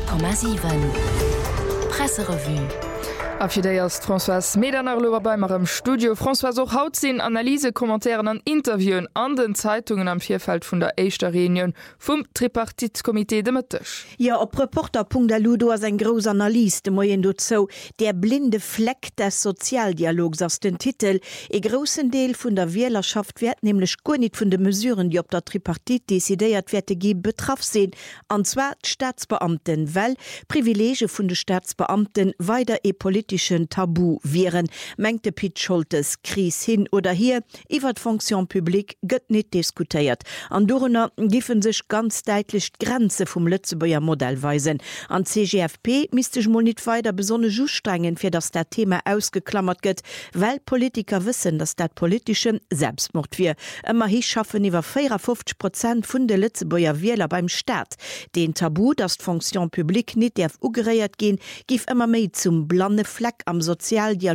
100,7 Presserevue. Afir als François Medernerlower beimer im Studio. François auch haut sinn Analyse, Kommentaren an Interviewen an den Zeitungen am Vierfeld vun der Eischter Reunion vum Tripartitskomitee de Mëttech. Ja, op Reporter.lu do as en gros Analyse de Moyen dozo der blinde Fleck des Sozialdialogs ass den Titel. E grossen Deel vun der Wählerschaft werd nämlich go net vun de Mesuren, die op der Tripartit desideiert werte gi betraff sinn, anzwa Staatsbeamten, well Privilege vun de Staatsbeamten weiter politischen Tabu wären, mengte Piet Scholtes Kris hin oder hier, iwwer Fonction publik gëtt net diskutiert. An Dorener giffen sich ganz deitlich Grenze vum Lützebauer Modell weisen. An CGFP mistech mo net weiter besonne Justrengen fir dass der Thema ausgeklammert gëtt, weil Politiker wissen, dass dat politischen Selbstmord wir. Immer hi schaffen iwwer 54% vun de Lützebauer Wähler beim Staat. Den Tabu, dass Fonction publik net derf ugereiert gehen, gif immer méi zum blande Fleck am Sozialdialog